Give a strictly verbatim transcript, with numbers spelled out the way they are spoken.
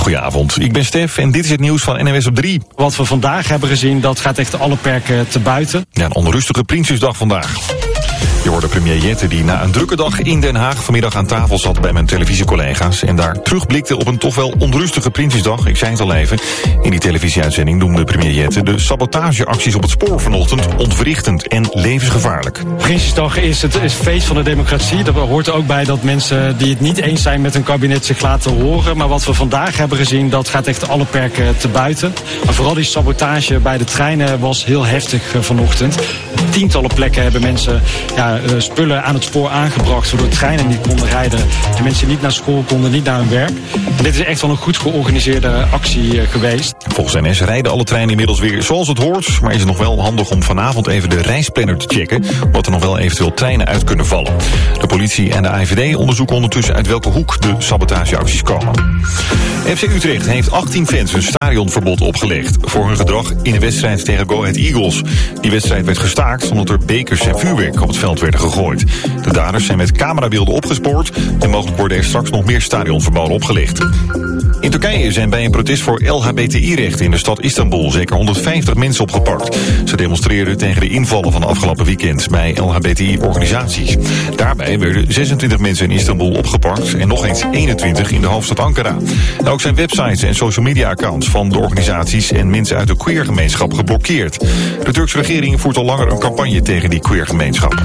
Goedenavond, ik ben Stef en dit is het nieuws van N O S op drie. Wat we vandaag hebben gezien, dat gaat echt alle perken te buiten. Ja, een onrustige Prinsjesdag vandaag. Je hoorde premier Jette die na een drukke dag in Den Haag vanmiddag aan tafel zat bij mijn televisiecollega's en daar terugblikte op een toch wel onrustige Prinsjesdag. Ik zei het al even, in die televisieuitzending noemde premier Jette de sabotageacties op het spoor vanochtend ontwrichtend en levensgevaarlijk. Prinsjesdag is het is feest van de democratie. Er hoort er ook bij dat mensen die het niet eens zijn met een kabinet zich laten horen. Maar wat we vandaag hebben gezien, dat gaat echt alle perken te buiten. Maar vooral die sabotage bij de treinen was heel heftig uh, vanochtend. Op tientallen plekken hebben mensen ja, uh, spullen aan het spoor aangebracht, zodat treinen niet konden rijden. En mensen niet naar school konden, niet naar hun werk. En dit is echt wel een goed georganiseerde actie uh, geweest. Volgens N S rijden alle treinen inmiddels weer zoals het hoort. Maar is het nog wel handig om vanavond even de reisplanner te checken, omdat er nog wel eventueel treinen uit kunnen vallen. De politie en de A I V D onderzoeken ondertussen uit welke hoek de sabotageacties komen. F C Utrecht heeft achttien fans een stadionverbod opgelegd voor hun gedrag in een wedstrijd tegen Go Ahead Eagles. Die wedstrijd werd gestaakt omdat er bekers en vuurwerk op het veld werden gegooid. De daders zijn met camerabeelden opgespoord en mogelijk worden er straks nog meer stadionverboden opgelegd. In Turkije zijn bij een protest voor L H B T I-rechten in de stad Istanbul zeker honderdvijftig mensen opgepakt. Ze demonstreerden tegen de invallen van afgelopen weekend bij L H B T I-organisaties. Daarbij werden zesentwintig mensen in Istanbul opgepakt en nog eens eenentwintig in de hoofdstad Ankara. En ook zijn websites en social media accounts van de organisaties en mensen uit de queergemeenschap geblokkeerd. De Turkse regering voert al langer een campagne tegen die queergemeenschap.